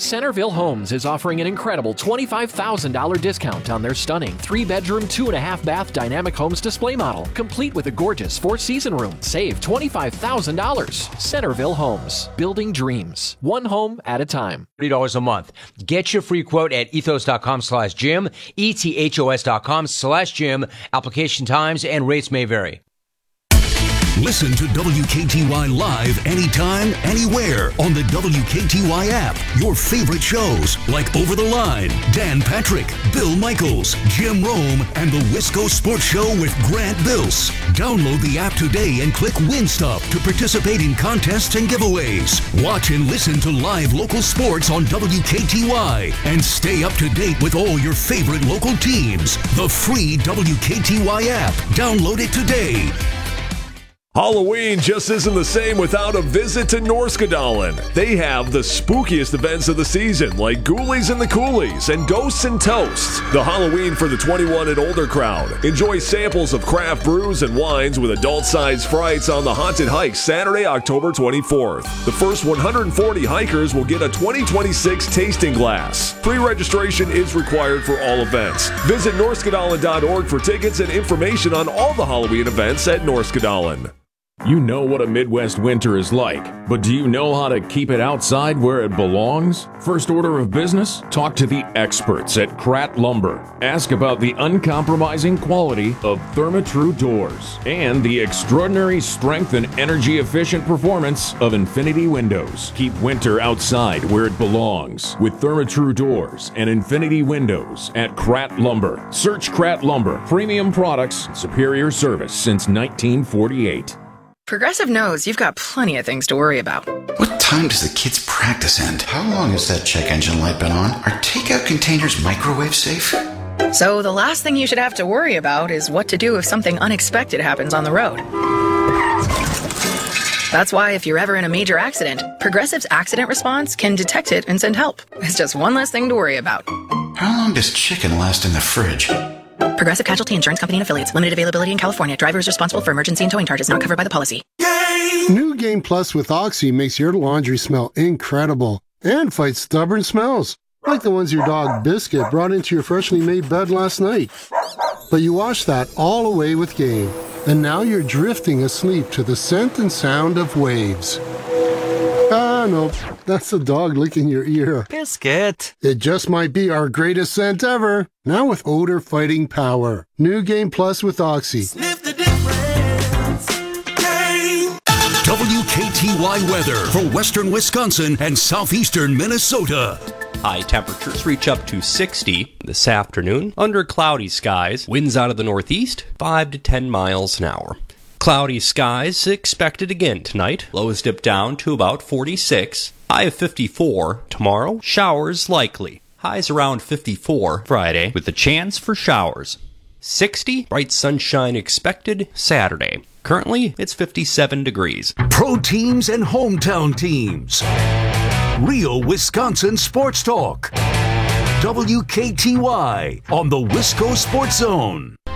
Centerville Homes is offering an incredible $25,000 discount on their stunning 3-bedroom, 2.5-bath Dynamic Homes display model, complete with a gorgeous 4-season room. Save $25,000. Centerville Homes, building dreams, one home at a time. $30 a month. Get your free quote at ethos.com/Jim, ethos.com/Jim. Application times and rates may vary. Listen to WKTY live anytime, anywhere on the WKTY app. Your favorite shows like Over the Line, Dan Patrick, Bill Michaels, Jim Rome, and the Wisco Sports Show with Grant Bills. Download the app today and click Win Stuff to participate in contests and giveaways. Watch and listen to live local sports on WKTY and stay up to date with all your favorite local teams. The free WKTY app. Download it today. Halloween just isn't the same without a visit to Norskadalen. They have the spookiest events of the season, like Ghoulies and the Coolies and Ghosts and Toasts. The Halloween for the 21 and older crowd. Enjoy samples of craft brews and wines with adult-sized frights on the Haunted Hike Saturday, October 24th. The first 140 hikers will get a 2026 tasting glass. Pre-registration is required for all events. Visit norskadalen.org for tickets and information on all the Halloween events at Norskadalen. You know what a Midwest winter is like, but do you know how to keep it outside where it belongs? First order of business? Talk to the experts at Kratt Lumber. Ask about the uncompromising quality of Therma-Tru doors and the extraordinary strength and energy-efficient performance of Infinity windows. Keep winter outside where it belongs with Therma-Tru doors and Infinity windows at Kratt Lumber. Search Kratt Lumber. Premium products, superior service since 1948. Progressive knows you've got plenty of things to worry about. What time does the kids' practice end? How long has that check engine light been on? Are takeout containers microwave safe? So the last thing you should have to worry about is what to do if something unexpected happens on the road. That's why if you're ever in a major accident, Progressive's accident response can detect it and send help. It's just one less thing to worry about. How long does chicken last in the fridge? Progressive Casualty Insurance Company and Affiliates. Limited availability in California. Driver is responsible for emergency and towing charges not covered by the policy. New Game Plus with Oxy makes your laundry smell incredible and fights stubborn smells, like the ones your dog Biscuit brought into your freshly made bed last night. But you wash that all away with Game, and now you're drifting asleep to the scent and sound of waves. Ah, no, that's the dog licking your ear. Biscuit. It just might be our greatest scent ever. Now with odor-fighting power. New Game Plus with Oxy. Sniff the difference. Game. WKTY weather for western Wisconsin and southeastern Minnesota. High temperatures reach up to 60 this afternoon. Under cloudy skies, winds out of the northeast, 5 to 10 miles an hour. Cloudy skies expected again tonight. Lows dip down to about 46. High of 54 tomorrow. Showers likely. Highs around 54 Friday with a chance for showers. 60, bright sunshine expected Saturday. Currently, it's 57 degrees. Pro teams and hometown teams. Real Wisconsin Sports Talk. WKTY on the Wisco Sports Zone.